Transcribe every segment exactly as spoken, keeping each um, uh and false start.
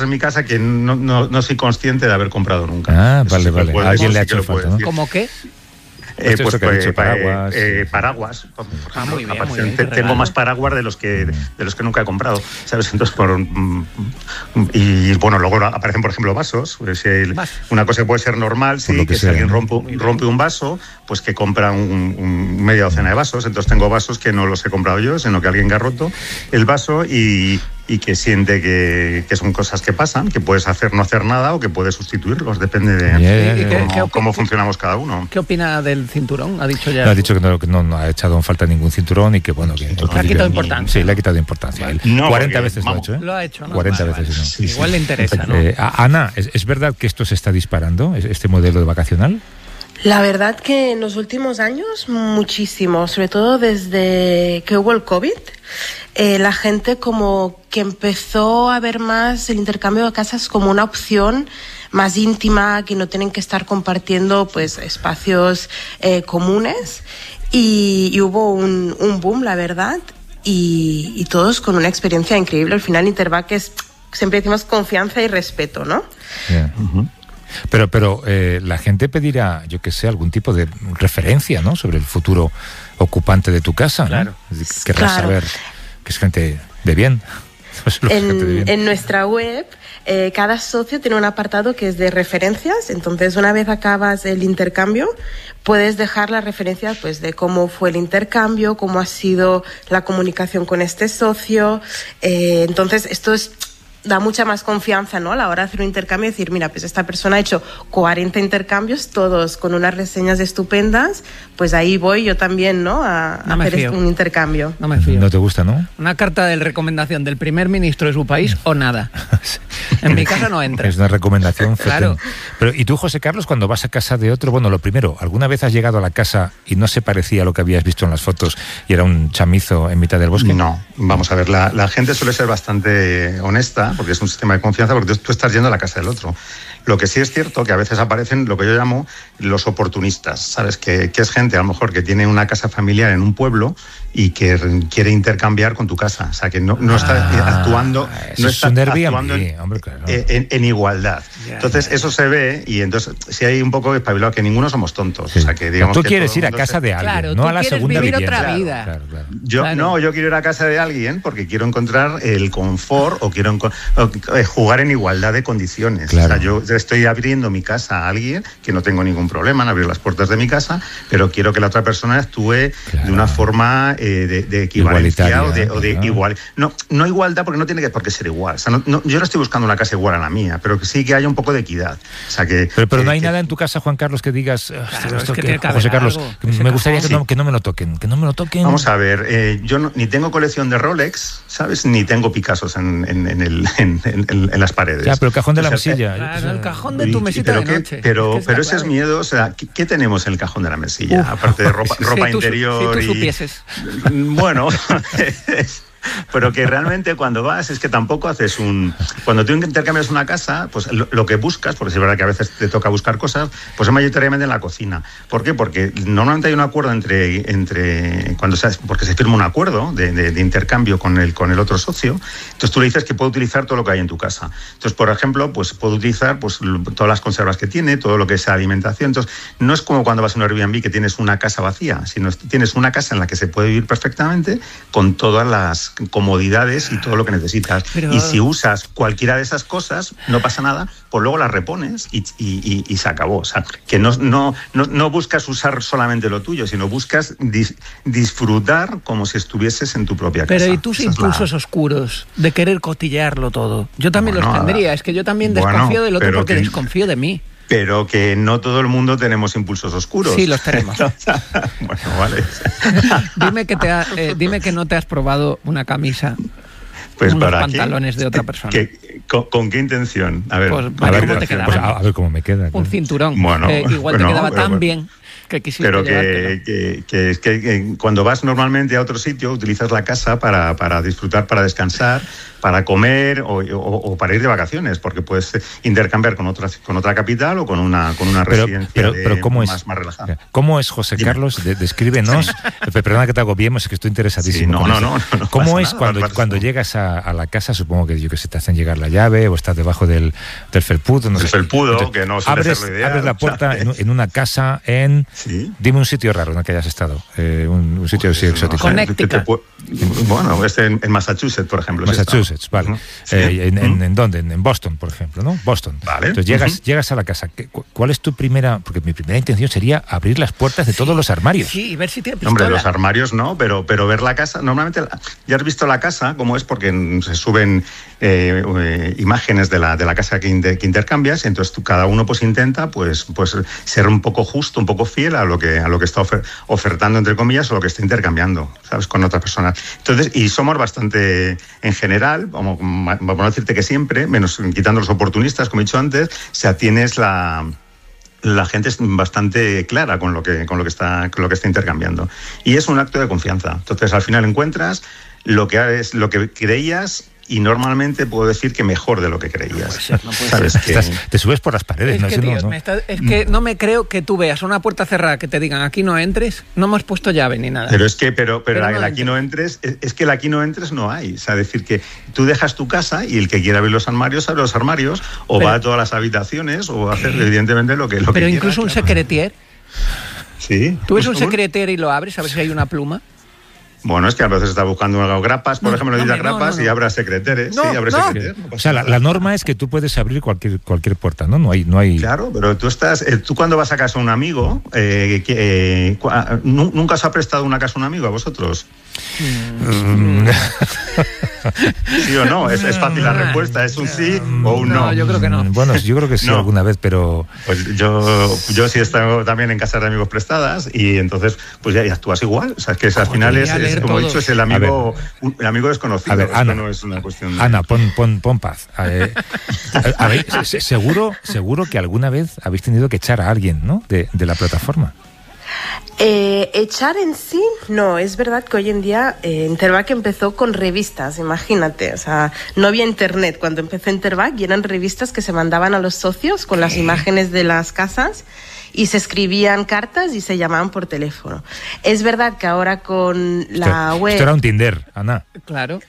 en mi casa que no, no, no soy consciente de haber comprado nunca. Ah, Eso vale, sí vale. Puedo, Alguien le ha sí hecho falta, ¿no? ¿Cómo qué? Eh, Pues pues, esto que ha dicho, eh, paraguas, eh, sí. paraguas. Por Ah, muy bien, muy bien, te- qué tengo regalo. más paraguas de los que de los que nunca he comprado, ¿sabes? Entonces, por, mm, y bueno, luego aparecen, por ejemplo, vasos. Pues, el- Vasos. una cosa que puede ser normal, Por sí, lo que, que si sea, alguien ¿no? rompe, rompe un vaso, pues que compra un, un media docena de vasos. Entonces tengo vasos que no los he comprado yo, sino que alguien que ha roto el vaso y y que siente que, que son cosas que pasan, que puedes hacer no hacer nada o que puedes sustituirlos, depende de Yeah, ¿Y yeah, qué- yeah. qué cómo, opi- cómo funcionamos cada uno. ¿Qué opina del cinturón? Ha dicho ya. No, ha dicho que, no, que no, no ha echado en falta ningún cinturón y que, bueno, que... Le ha quitado importancia. Sí, le ha quitado importancia. Él No, cuarenta porque, veces vamos, lo ha hecho, ¿eh? Lo ha hecho, ¿no? cuarenta Vale, veces, vale. ¿no? Sí, Igual sí. le interesa, ¿no? Eh, a- Ana, ¿es, ¿es verdad que esto se está disparando, es- este modelo de vacacional? La verdad que en los últimos años muchísimo, sobre todo desde que hubo el COVID, eh, la gente como que empezó a ver más el intercambio de casas como una opción más íntima, que no tienen que estar compartiendo pues espacios eh, comunes y, y hubo un, un boom, la verdad, y, y todos con una experiencia increíble. Al final Intervac es, siempre decimos confianza y respeto, ¿no? Yeah. Pero, pero eh, la gente pedirá, yo que sé, algún tipo de referencia, ¿no?, sobre el futuro ocupante de tu casa, ¿no? Claro. Es decir, querrás Claro. saber que es gente de bien. Es lo que gente de En, bien. en nuestra web, eh, cada socio tiene un apartado que es de referencias. Entonces, una vez acabas el intercambio, puedes dejar la referencia pues, de cómo fue el intercambio, cómo ha sido la comunicación con este socio. Eh, entonces, esto es... da mucha más confianza, ¿no?, a la hora de hacer un intercambio y decir, mira, pues esta persona ha hecho cuarenta intercambios, todos con unas reseñas estupendas, pues ahí voy yo también, ¿no?, a, No a me hacer fío. un intercambio. No me fío. No te gusta, ¿no? Una carta de recomendación del primer ministro de su país o nada. En mi casa no entra. Es una recomendación. Claro. fetén. Pero, ¿y tú, José Carlos, cuando vas a casa de otro? Bueno, lo primero, ¿alguna vez has llegado a la casa y no se parecía a lo que habías visto en las fotos y era un chamizo en mitad del bosque? No, vamos a ver, la, la gente suele ser bastante honesta, porque es un sistema de confianza, porque tú, tú estás yendo a la casa del otro. Lo que sí es cierto que a veces aparecen lo que yo llamo los oportunistas, ¿sabes? Que, que es gente a lo mejor que tiene una casa familiar en un pueblo y que quiere intercambiar con tu casa. O sea, que no, no está Ah, actuando, eso no es está un Airbnb, actuando en, hombre, claro. en, en igualdad. Ya, Entonces, ya, ya. eso se ve y entonces si hay un poco espabilado que ninguno somos tontos. Sí. O sea, que digamos tú que quieres todo el ir a mundo casa se- de alguien, Claro, no tú a la quieres segunda vivir vivienda. otra vida. Claro, claro. Yo Claro. no, yo quiero ir a casa de alguien porque quiero encontrar el confort o quiero enco- o, eh, jugar en igualdad de condiciones. Claro. O sea, yo estoy abriendo mi casa a alguien que no tengo ningún problema en abrir las puertas de mi casa, pero quiero que la otra persona actúe Claro. de una forma eh, de, de equivalencia Igualitaria, o de, o de claro. igual. No, no igualdad porque no tiene que por qué ser igual. O sea, no, no- yo no estoy buscando una casa igual a la mía, pero que sí que haya un poco de equidad. O sea, que, Pero, pero no que- hay que- nada en tu casa, Juan Carlos, que digas, "Hostia, Claro, esto es que que- tiene que José haber Carlos, algo, que ese me gustaría que cajón". no, que no me lo toquen, que no me lo toquen. Vamos a ver, eh, yo no- ni tengo colección de Rolex, ¿sabes? Ni tengo Picassos en, en, en, el, en, en- en las paredes. Ya, pero el cajón de la O sea, mesilla. Claro, yo qué sé. el cajón de Y- tu y- mesita pero de qué- noche. Pero, Es que es pero la ese es clave. miedo, o sea, ¿qué, qué tenemos en el cajón de la mesilla? Uf. Aparte de ropa, Si ropa tú su- interior si tú y... supieses. Bueno, pero que realmente cuando vas es que tampoco haces un... Cuando tú intercambias una casa, pues lo, lo que buscas, porque es verdad que a veces te toca buscar cosas, pues es mayoritariamente en la cocina. ¿Por qué? Porque normalmente hay un acuerdo entre... entre cuando se, porque se firma un acuerdo de, de, de intercambio con el, con el otro socio, entonces tú le dices que puede utilizar todo lo que hay en tu casa. Entonces, por ejemplo, pues puede utilizar pues, lo- todas las conservas que tiene, todo lo que es alimentación. Entonces, no es como cuando vas a un Airbnb que tienes una casa vacía, sino tienes una casa en la que se puede vivir perfectamente con todas las comodidades y todo lo que necesitas. Pero- Y si usas cualquiera de esas cosas, no pasa nada, pues luego las repones y, y- y- y se acabó. O sea, que no, no, no, no buscas usar solamente lo tuyo, sino buscas dis- disfrutar como si estuvieses en tu propia casa. Pero ¿y tus Esa es la- impulsos oscuros de querer cotillearlo todo? Yo también Bueno, los tendría. Es que yo también bueno, desconfío del otro pero porque que- desconfío de mí. Pero que no todo el mundo tenemos impulsos oscuros. Sí, los tenemos. Bueno, vale. Dime que, te ha- eh, dime que no te has probado una camisa, Pues unos para qué? pantalones de otra persona. ¿Qué- con, con qué intención? A ver, Pues, a vale, ver, ¿cómo te qué quedaba? Pues intención. a, a ver cómo me queda. Un claro. cinturón. Bueno, que igual te bueno, quedaba pero tan bueno. bien que quisiste Pero llevártelo. que, que, que es que, que cuando vas normalmente a otro sitio utilizas la casa para, para disfrutar, para descansar, para comer o, o, o para ir de vacaciones, porque puedes intercambiar con otra, con otra capital o con una, con una Pero, residencia pero, de- pero ¿cómo más, es? más relajada. ¿Cómo es, José Dime. Carlos? De- descríbenos. Perdona que te hago bien, es que estoy interesadísimo. Sí, no, con no, esto. no, no, no ¿Cómo pasa es nada, cuando, pasa cuando nada. llegas a, a, a la casa, supongo que yo que sé, te hacen llegar la llave o estás debajo del, del felpudo. No el sé. felpudo, Entonces, que no suele abres, ser lo ideal. abres la puerta en, en una casa en... ¿Sí? Dime un sitio raro en el que hayas estado, eh, un, un sitio así exótico. No sé, Connecticut. puedo... Bueno, este en, en Massachusetts, por ejemplo. Massachusetts, sí vale. Sí. Eh, en, en, ¿Mm? ¿En dónde? En Boston, por ejemplo, ¿no? Boston. Vale. Entonces llegas, Uh-huh. llegas a la casa. ¿Cuál es tu primera...? Porque mi primera intención sería abrir las puertas de todos los armarios. Sí, y ver si tiene pistola. Hombre, los armarios no, pero, pero ver la casa, normalmente ya has visto la casa, como es, porque se suben eh, eh, imágenes de la, de la casa que, inter, que intercambias, y entonces tú, cada uno pues intenta pues, pues ser un poco justo, un poco fiel a lo que, a lo que está ofer, ofertando, entre comillas, o lo que está intercambiando, ¿sabes?, con otras personas. Entonces, y somos bastante, en general, vamos, vamos a decirte que siempre, menos quitando los oportunistas, como he dicho antes, o sea, tienes la... la gente es bastante clara con lo que con lo que está con lo que está intercambiando, y es un acto de confianza. Entonces al final encuentras lo que es lo que creías, y normalmente puedo decir que mejor de lo que creías. No puede ser, no puede ¿Sabes? ser. Que... Estás, te subes por las paredes, Es, no que, sé, tío, no, no. me está- es que no me creo que tú veas una puerta cerrada que te digan aquí no entres, no hemos puesto llave ni nada. Pero es que, pero, pero, Pero el no aquí no entres, es, es que el aquí no entres no hay. O sea, decir que tú dejas tu casa y el que quiera abrir los armarios, abre los armarios, o Pero- va a todas las habitaciones, o va a hacer evidentemente lo que lo Pero que incluso quiera, un claro. secretier, Sí. tú ves un Pues, secretier y lo abres a ver si hay una pluma. Bueno, es que a veces está buscando unas grapas, por No, ejemplo, no, necesita no, grapas no, no. y abre secreteres. No, sí, abre no. secreteres. no O pasa sea, la, nada. la norma es que tú puedes abrir cualquier cualquier puerta, ¿no? No hay, no hay. Claro, pero tú estás, eh, tú cuando vas a casa de un amigo, eh, que, eh, cua- nu- ¿nunca os ha prestado una casa un amigo a vosotros? Mm. ¿Sí o no? Es, es fácil la respuesta, es un sí o un no. No, yo creo que no. Bueno, yo creo que sí No. alguna vez, pero Pues yo, yo sí he estado también en casas de amigos prestadas, y entonces pues ya, ya actúas igual. O sea, es que al final es, ya es, leer como he todos. dicho, es el amigo, un- el amigo desconocido. A ver, Esto Ana. no es una cuestión de... Ana, pon, pon, pon paz. Eh, a- a ver, se- seguro, seguro que alguna vez habéis tenido que echar a alguien, ¿no? De, de la plataforma. Eh, echar en sí, no, es verdad que hoy en día eh, Intervac empezó con revistas, imagínate, o sea, no había internet cuando empezó Intervac y eran revistas que se mandaban a los socios con las imágenes de las casas y se escribían cartas y se llamaban por teléfono. Es verdad que ahora con la esto, web esto era un Tinder, Ana. Claro.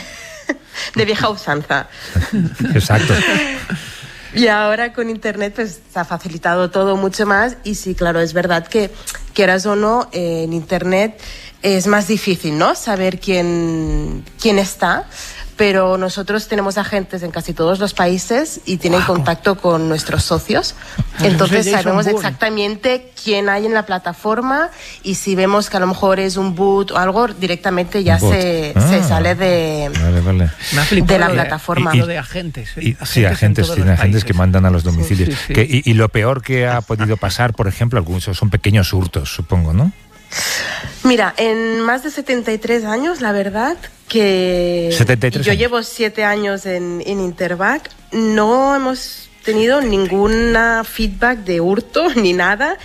de vieja usanza. Exacto. Y ahora con internet pues se ha facilitado todo mucho más, y sí, claro, es verdad que quieras o no, eh, en internet es más difícil, ¿no?, saber quién, quién está, pero nosotros tenemos agentes en casi todos los países y tienen Wow. contacto con nuestros socios. Pues Entonces soy Jason sabemos Bourne. exactamente quién hay en la plataforma, y si vemos que a lo mejor es un boot o algo, directamente ya Un bot. se, Ah. se sale de, Vale, vale. Me ha flipado de la lo plataforma. y- lo de agentes. ¿eh? Y, sí, en agentes, todos tiene los agentes que países. mandan a los domicilios. Sí, sí. Que- y, y lo peor que ha podido pasar, por ejemplo, algunos son pequeños hurtos, supongo, ¿no? Mira, en más de setenta y tres años, la verdad que... setenta y tres yo años. llevo siete años en, en Intervac, no hemos tenido ninguna feedback de hurto, ni nada,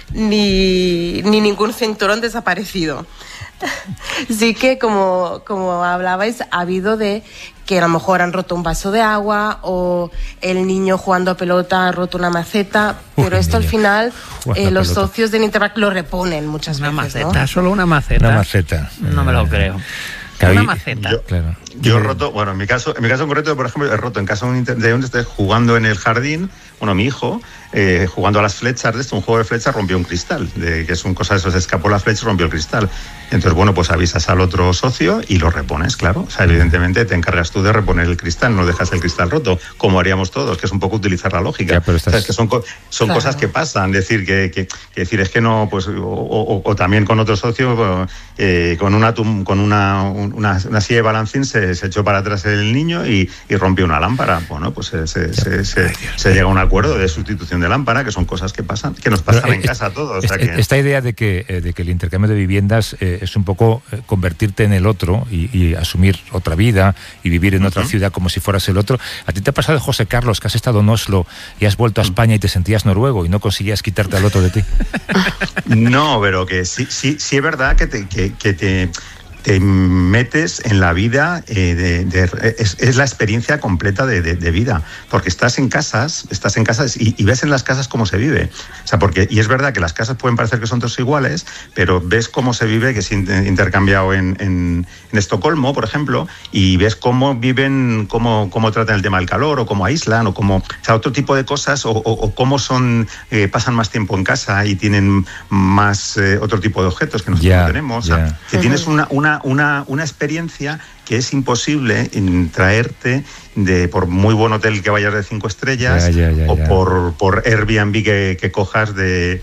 ni, ni ningún cinturón desaparecido. Sí que, como, como hablabais, ha habido de que a lo mejor han roto un vaso de agua, o el niño jugando a pelota ha roto una maceta, Uy, pero esto al niño. final Jugando eh, a los pelota. socios de Intervac lo reponen muchas Una veces, ¿no? maceta, solo una maceta. Una maceta. No me lo Eh, creo. que Una ahí- maceta. Yo- Claro. Yo he roto, bueno, en mi caso, en mi caso en concreto, por ejemplo, he roto en casa de un inter- de donde esté jugando en el jardín, bueno, mi hijo, eh, jugando a las flechas de esto, un juego de flechas, rompió un cristal, de, que es un cosa de eso, se escapó la flecha y rompió el cristal. Entonces, bueno, pues avisas al otro socio y lo repones, claro. O sea, evidentemente te encargas tú de reponer el cristal, no dejas el cristal roto, como haríamos todos, que es un poco utilizar la lógica. Ya, pero estás- O sea, es que son, co- son Claro. cosas que pasan, decir que, que, que decir es que no, pues, o, o- o también con otro socio, eh, con una tum- con una, una, una silla de balancín se, se echó para atrás el niño y, y rompió una lámpara. Bueno, pues se, se, se, se- se llega a un acuerdo de sustitución de lámpara, que son cosas que pasan, que nos pasan Pero, en eh, casa a todos. O sea Esta, que, esta idea de que, eh, de que el intercambio de viviendas eh, es un poco eh, convertirte en el otro y, y asumir otra vida y vivir en otra Ujú. ciudad como si fueras el otro. ¿A ti te ha pasado, José Carlos, que has estado en Oslo y has vuelto a España y te sentías noruego y no conseguías quitarte al otro de ti? No, pero que sí, sí, sí es verdad que te, que, que te, te metes en la vida, eh, de, de, es, es la experiencia completa de, de, de vida, porque estás en casas, estás en casas y, y ves en las casas cómo se vive. O sea, porque, y es verdad que las casas pueden parecer que son todos iguales, pero ves cómo se vive, que es intercambiado en, en, en Estocolmo, por ejemplo, y ves cómo viven, cómo, cómo tratan el tema del calor, o cómo aíslan, o cómo, o sea, otro tipo de cosas, o, o, o cómo son, eh, pasan más tiempo en casa y tienen más eh, otro tipo de objetos que nosotros yeah, no tenemos. yeah. O sea, que tienes una, una, una, una experiencia que es imposible en traerte de por muy buen hotel que vayas de cinco estrellas, yeah, yeah, yeah, o yeah. por, por Airbnb que, que cojas de,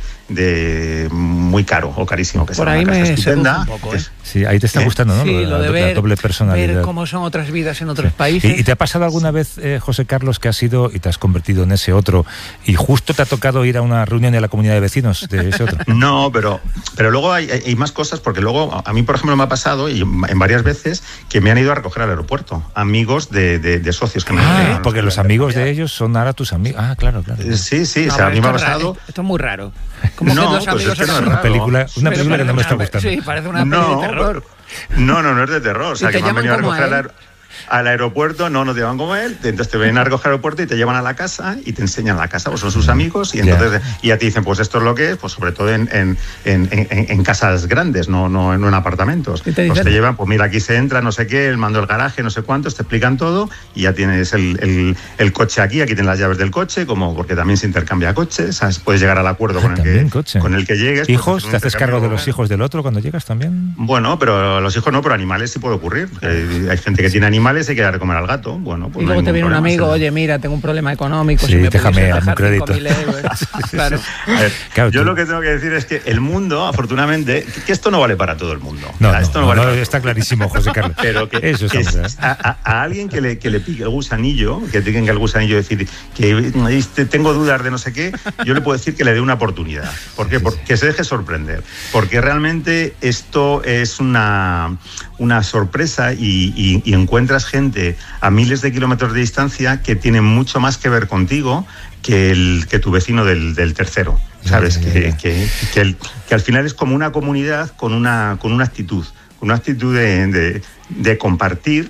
de muy caro o carísimo. Que por sea ahí una me casa estupenda, seduce un poco, ¿eh? Sí, ahí te está ¿Eh? gustando, ¿no? Sí, lo, lo de la, ver, la doble personalidad. ver cómo son otras vidas en otros sí. países. ¿Y, ¿Y te ha pasado alguna vez, eh, José Carlos, que has ido y te has convertido en ese otro y justo te ha tocado ir a una reunión de la comunidad de vecinos de ese otro? No, pero, pero luego hay, hay más cosas, porque luego a mí, por ejemplo, me ha pasado, y en varias veces, que me han ido a recoger al aeropuerto, amigos de, de, de socios que me Ah, han porque los amigos de ellos son ahora tus amigos. Ah, claro, claro. Sí, sí, No, o sea, a mí me ha esto es raro, pasado... Esto es muy raro. Como No, que los pues amigos es que no eran- es Una raro. película, una Pero película que no me está parece una- gustando. Sí, parece una peli No, de terror. No, no, no es de terror. O sea, ¿Y te que me han llaman venido a como recoger a al, él? aer- al aeropuerto, no, no te llaman como él, entonces te vienen a recoger al aeropuerto y te llevan a la casa y te enseñan la casa, pues son sus amigos, y entonces Yeah. y ya te dicen, pues esto es lo que es, pues sobre todo en, en, en, en, en casas grandes, no, no, no en apartamentos. ¿Y te Pues dicen? te llevan, pues mira, aquí se entra, no sé qué, el mando del garaje, no sé cuántos, te explican todo, y ya tienes el, el, el coche aquí, aquí tienes las llaves del coche, como porque también se intercambia coches, ¿sabes? Puedes llegar al acuerdo Ah, con el también que coche. con el que llegues. ¿Hijos? pues, ¿Te haces cargo de los intercambio- hijos del otro cuando llegas también? Bueno, pero los hijos no, pero animales sí puede ocurrir. Eh, hay gente que tiene animales y hay que dar de comer al gato. Bueno, pues Y no hay luego te ningún viene un problema. amigo, Se- oye, mira, tengo un problema económico, Sí, si me déjame pudiese hazme un dejar crédito. cinco mil euros. Claro. A ver, Claro, yo tú- lo que tengo que decir es que el mundo, afortunadamente, que esto no vale para todo el mundo. No, Mira, no, esto no, vale no, para está clarísimo, José Carlos. Pero que, Eso es que hombre, ¿eh? a, a- a alguien que le, que le pique el gusanillo, que tenga el gusanillo, decir que este, tengo dudas de no sé qué, yo le puedo decir que le dé una oportunidad. ¿Por qué? Porque se deje sorprender. Porque realmente esto es una, una sorpresa y, y, y encuentras gente a miles de kilómetros de distancia que tiene mucho más que ver contigo que, el, que tu vecino del, del tercero. ¿Sabes? Ya, ya, Que, ya. que, que, el- que al final es como una comunidad con una, con una actitud, con una actitud de, de, de compartir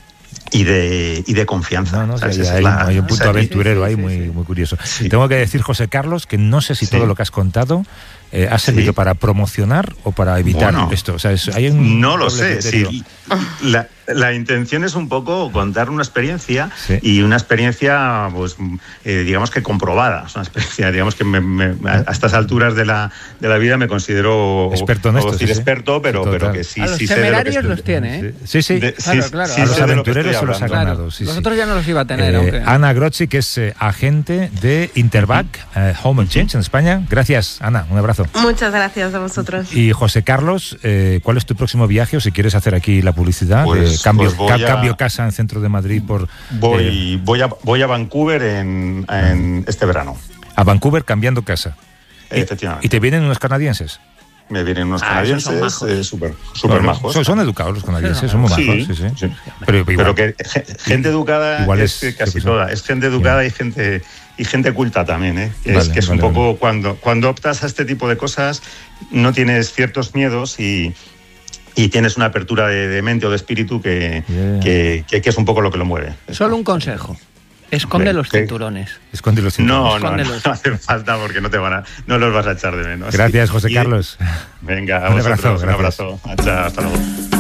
y de, y de confianza. No, no, ¿sabes? sí, Esa hay, es la- hay un punto esa- aventurero sí, sí, ahí sí, muy, sí. muy curioso. Sí. Tengo que decir, José Carlos, que no sé si Sí. todo lo que has contado eh, ha servido Sí. para promocionar o para evitar Bueno, esto. O sea, es- hay un No lo doble sé. criterio. Sí. La, la intención es un poco contar una experiencia Sí. y una experiencia, pues, eh, digamos que comprobada. Es una experiencia, digamos que me- me- a estas alturas de la, de la vida me considero Experto en no esto, decir sí, sí. experto, pero, Total. pero que sí, A los sí sé de lo que temerarios estoy- los tiene, ¿eh? Sí, sí. De- Claro, sí, claro. sí A a los sé de lo que aventureros estoy se los ha hablando. ganado. Sí, Los sí. otros ya no los iba a tener, Eh, aunque... Ana Grozzi, que es eh, agente de Interbac eh, Home Exchange en España. Gracias, Ana. Un abrazo. Muchas gracias a vosotros. Y José Carlos, eh, ¿cuál es tu próximo viaje? O si quieres hacer aquí la publicidad, Pues- de cambio, pues voy ca- a- cambio casa en centro de Madrid por eh, Voy, voy, a, voy a Vancouver en, en este verano. a Vancouver cambiando casa. Y- Efectivamente. ¿Y te vienen unos canadienses? Me vienen unos Ah, esos son canadienses majos. eh, súper súper Bueno, majos. Son, son educados los canadienses, Sí, son muy Sí, majos. Sí, sí. sí. Pero, igual, Pero que ge- gente educada igual es, es- casi yo qué sé. toda. Es gente educada y gente y gente culta también, ¿eh? Que Vale, es, que es vale, un poco vale. cuando, cuando optas a este tipo de cosas, no tienes ciertos miedos y, y tienes una apertura de, de mente o de espíritu que, Yeah. que, que- que es un poco lo que lo mueve. Solo un consejo. Esconde Hombre, los ¿qué? cinturones. Esconde los No, cinturones. no, no, Escóndelos. no hace falta porque no te van a, no los vas a echar de menos. Gracias, José Y- Carlos. Venga, a Un vosotros, abrazo, un gracias. abrazo. Hasta, hasta luego.